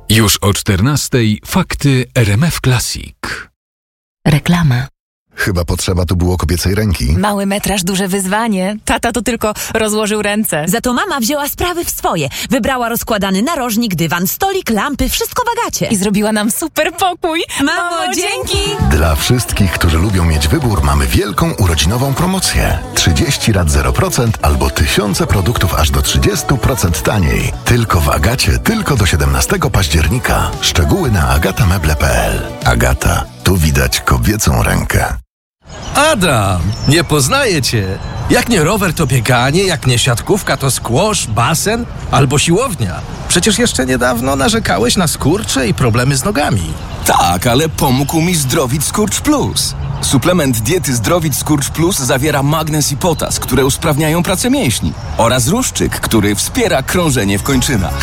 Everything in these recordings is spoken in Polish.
Już o 14:00 fakty RMF Classic. Reklama. Chyba potrzeba tu było kobiecej ręki. Mały metraż, duże wyzwanie. Tata to tylko rozłożył ręce. Za to mama wzięła sprawy w swoje. Wybrała rozkładany narożnik, dywan, stolik, lampy, wszystko w Agacie. I zrobiła nam super pokój. Mamo, dzięki! Dla wszystkich, którzy lubią mieć wybór, mamy wielką urodzinową promocję. 30 rat 0% albo tysiące produktów aż do 30% taniej. Tylko w Agacie, tylko do 17 października. Szczegóły na agatameble.pl. Agata, tu widać kobiecą rękę. Adam, nie poznaję cię. Jak nie rower, to bieganie, jak nie siatkówka, to squash, basen albo siłownia. Przecież jeszcze niedawno narzekałeś na skurcze i problemy z nogami. Tak, ale pomógł mi Zdrowit Skurcz Plus. Suplement diety Zdrowit Skurcz Plus zawiera magnez i potas, które usprawniają pracę mięśni, oraz ruszczyk, który wspiera krążenie w kończynach.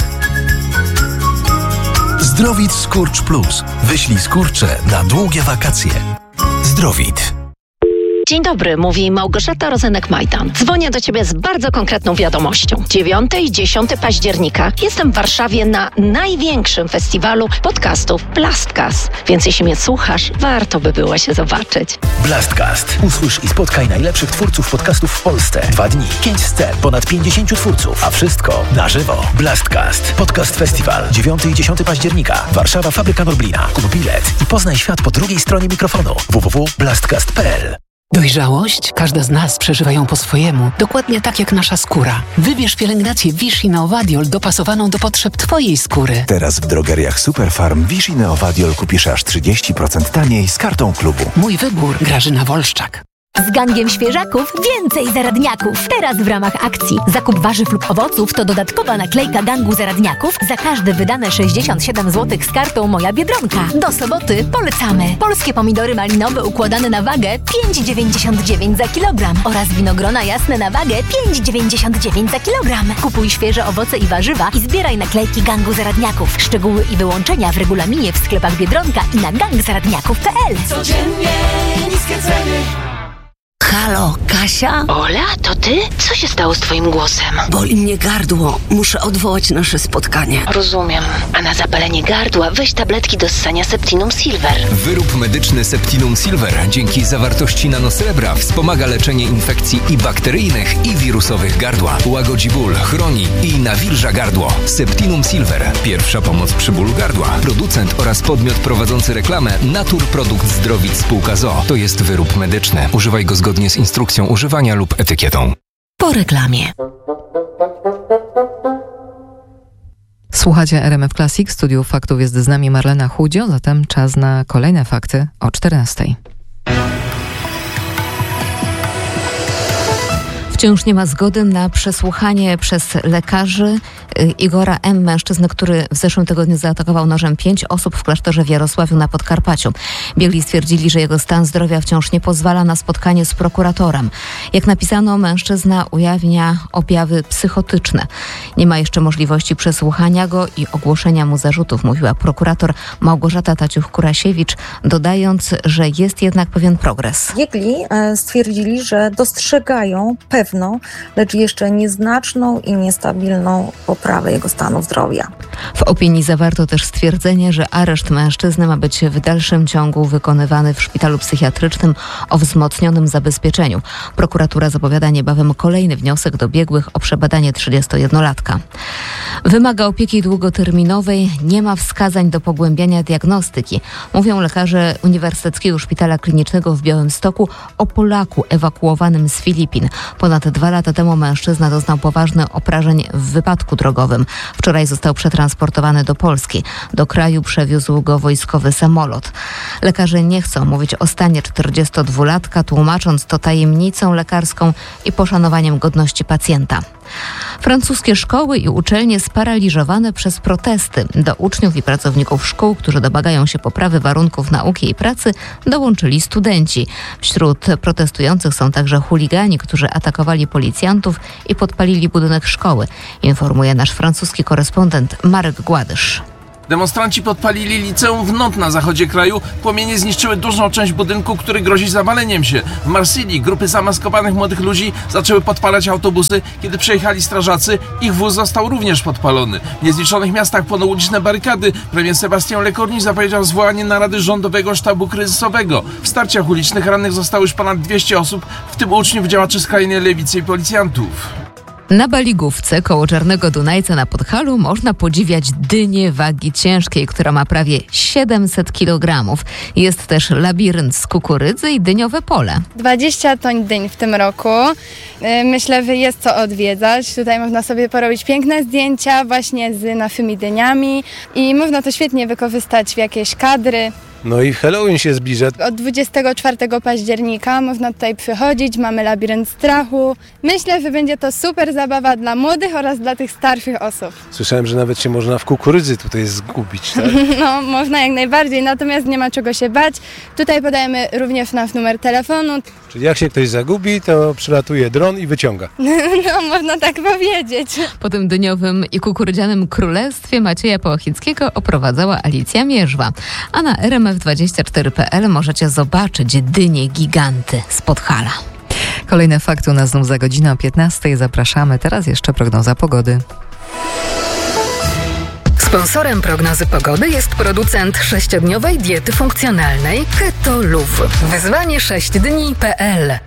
Zdrowit Skurcz Plus. Wyślij skurcze na długie wakacje. Zdrowit. Dzień dobry, mówi Małgorzata Rozenek-Majdan. Dzwonię do Ciebie z bardzo konkretną wiadomością. 9 i 10 października jestem w Warszawie na największym festiwalu podcastów Blastcast. Więc jeśli mnie słuchasz, warto by było się zobaczyć. Blastcast. Usłysz i spotkaj najlepszych twórców podcastów w Polsce. 2 dni, 5 scen, ponad 50 twórców, a wszystko na żywo. Blastcast. Podcast Festiwal. 9 i 10 października. Warszawa, Fabryka Norblina. Kup bilet i poznaj świat po drugiej stronie mikrofonu. www.blastcast.pl. Dojrzałość? Każda z nas przeżywa ją po swojemu. Dokładnie tak jak nasza skóra. Wybierz pielęgnację Vichy Neovadiol dopasowaną do potrzeb Twojej skóry. Teraz w drogeriach Superfarm Vichy Neovadiol kupisz aż 30% taniej z kartą klubu. Mój wybór. Grażyna Wolszczak. Z gangiem świeżaków więcej zaradniaków. Teraz w ramach akcji zakup warzyw lub owoców to dodatkowa naklejka gangu zaradniaków za każde wydane 67 zł z kartą Moja Biedronka. Do soboty polecamy. Polskie pomidory malinowe układane na wagę 5,99 za kilogram oraz winogrona jasne na wagę 5,99 za kilogram. Kupuj świeże owoce i warzywa i zbieraj naklejki gangu zaradniaków. Szczegóły i wyłączenia w regulaminie w sklepach Biedronka i na gangzaradniaków.pl. Codziennie niskie ceny. Halo, Kasia? Ola, to Ty? Co się stało z Twoim głosem? Boli mnie gardło. Muszę odwołać nasze spotkanie. Rozumiem. A na zapalenie gardła weź tabletki do ssania Septinum Silver. Wyrób medyczny Septinum Silver dzięki zawartości nanosrebra wspomaga leczenie infekcji i bakteryjnych, i wirusowych gardła. Łagodzi ból, chroni i nawilża gardło. Septinum Silver. Pierwsza pomoc przy bólu gardła. Producent oraz podmiot prowadzący reklamę Naturprodukt Zdrowit Spółka ZOO. To jest wyrób medyczny. Używaj go zgodnie z instrukcją używania lub etykietą. Po reklamie. Słuchacie RMF Classic. Studiu Faktów jest z nami Marlena Chudzio, zatem czas na kolejne fakty o 14:00. Wciąż nie ma zgody na przesłuchanie przez lekarzy Igora M., mężczyzny, który w zeszłym tygodniu zaatakował nożem 5 osób w klasztorze w Jarosławiu na Podkarpaciu. Biegli stwierdzili, że jego stan zdrowia wciąż nie pozwala na spotkanie z prokuratorem. Jak napisano, mężczyzna ujawnia objawy psychotyczne. Nie ma jeszcze możliwości przesłuchania go i ogłoszenia mu zarzutów, mówiła prokurator Małgorzata Taciuch-Kurasiewicz, dodając, że jest jednak pewien progres. Biegli stwierdzili, że dostrzegają pewną, lecz jeszcze nieznaczną i niestabilną poprawę jego stanu zdrowia. W opinii zawarto też stwierdzenie, że areszt mężczyzny ma być w dalszym ciągu wykonywany w szpitalu psychiatrycznym o wzmocnionym zabezpieczeniu. Prokuratura zapowiada niebawem kolejny wniosek do biegłych o przebadanie 31-latka. Wymaga opieki długoterminowej, nie ma wskazań do pogłębiania diagnostyki. Mówią lekarze Uniwersyteckiego Szpitala Klinicznego w Białymstoku o Polaku ewakuowanym z Filipin. Ponad 2 lata temu mężczyzna doznał poważnych obrażeń w wypadku drogowym. Wczoraj został przetransportowany do Polski. Do kraju przewiózł go wojskowy samolot. Lekarze nie chcą mówić o stanie 42-latka, tłumacząc to tajemnicą lekarską i poszanowaniem godności pacjenta. Francuskie szkoły i uczelnie sparaliżowane przez protesty. Do uczniów i pracowników szkół, którzy domagają się poprawy warunków nauki i pracy, dołączyli studenci. Wśród protestujących są także chuligani, którzy atakowali policjantów i podpalili budynek szkoły, informuje nasz francuski korespondent Marek Gładysz. Demonstranci podpalili liceum w Nantes na zachodzie kraju. Płomienie zniszczyły dużą część budynku, który grozi zawaleniem się. W Marsylii grupy zamaskowanych młodych ludzi zaczęły podpalać autobusy. Kiedy przyjechali strażacy, ich wóz został również podpalony. W niezliczonych miastach płoną uliczne barykady. Premier Sébastien Lecornu zapowiedział zwołanie narady rządowego sztabu kryzysowego. W starciach ulicznych rannych zostało już ponad 200 osób, w tym uczniów, działaczy skrajnej lewicy i policjantów. Na Baligówce koło Czarnego Dunajca na Podhalu można podziwiać dynię wagi ciężkiej, która ma prawie 700 kg. Jest też labirynt z kukurydzy i dyniowe pole. 20 ton dyń w tym roku. Myślę, że jest co odwiedzać. Tutaj można sobie porobić piękne zdjęcia właśnie z naszymi dyniami i można to świetnie wykorzystać w jakieś kadry. No i Halloween się zbliża. Od 24 października można tutaj przychodzić, mamy labirynt strachu. Myślę, że będzie to super zabawa dla młodych oraz dla tych starszych osób. Słyszałem, że nawet się można w kukurydzy tutaj zgubić, tak? No, można jak najbardziej, natomiast nie ma czego się bać. Tutaj podajemy również nasz numer telefonu. Czyli jak się ktoś zagubi, to przylatuje dron i wyciąga. No, można tak powiedzieć. Po tym dyniowym i kukurydzianym królestwie Macieja Połachickiego oprowadzała Alicja Mierzwa. A na rmf24.pl możecie zobaczyć dynie giganty z Podhala. Kolejne fakty u nas znów za godzinę o 15:00. Zapraszamy. Teraz jeszcze prognoza pogody. Sponsorem prognozy pogody jest producent 6-dniowej diety funkcjonalnej Keto Luv. Wyzwanie 6dni.pl.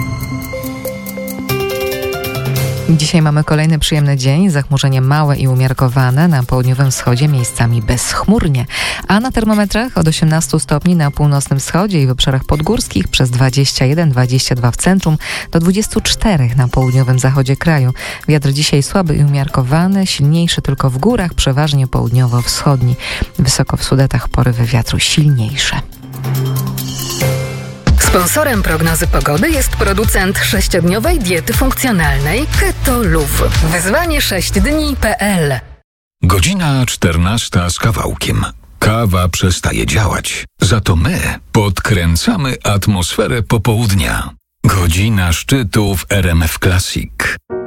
Dzisiaj mamy kolejny przyjemny dzień, zachmurzenie małe i umiarkowane, na południowym wschodzie miejscami bezchmurnie, a na termometrach od 18 stopni na północnym wschodzie i w obszarach podgórskich, przez 21-22 w centrum, do 24 na południowym zachodzie kraju. Wiatr dzisiaj słaby i umiarkowany, silniejszy tylko w górach, przeważnie południowo-wschodni. Wysoko w Sudetach porywy wiatru silniejsze. Sponsorem prognozy pogody jest producent 6-dniowej diety funkcjonalnej Keto Luv. Wyzwanie 6dni.pl. Godzina 14 z kawałkiem. Kawa przestaje działać. Za to my podkręcamy atmosferę popołudnia. Godzina szczytu w RMF Classic.